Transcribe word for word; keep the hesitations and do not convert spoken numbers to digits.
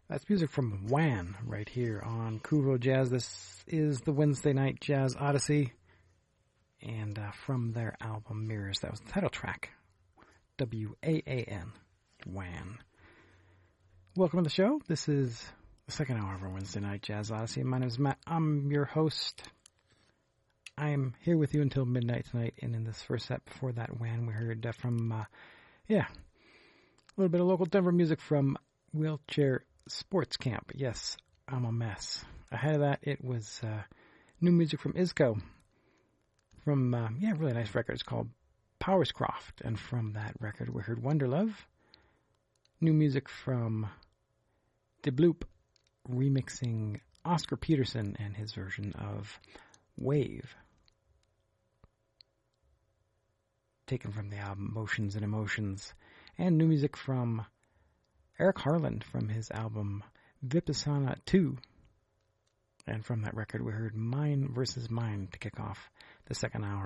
That's music from Wham right here on Cool Jazz. This is the Wednesday Night Jazz Odyssey. And uh, from their album Mirrors, that was the title track. W A A N. Wham. Welcome to the show. This is the second hour of our Wednesday Night Jazz Odyssey. My name is Matt. I'm your host. I'm here with you until midnight tonight. And in this first set before that, Wham, we heard uh, from, uh, yeah, a little bit of local Denver music from Wheelchair Sports Camp. Yes, I'm a mess. Ahead of that, it was uh, new music from Isco. From, uh, yeah, really nice record. It's called Powerscroft. And from that record, we heard Wonderlove. New music from De Bloop, remixing Oscar Peterson and his version of Wave. Taken from the album Motions and Emotions. And new music from Eric Harland from his album Vipassana two. And from that record, we heard Mine versus Mine to kick off the second hour